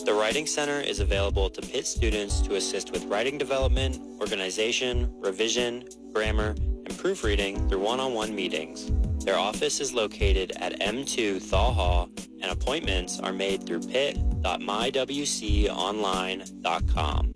The Writing Center is available to Pitt students to assist with writing development, organization, revision, grammar, and proofreading through one-on-one meetings. Their office is located at M2 Thaw Hall, and appointments are made through pitt.mywconline.com.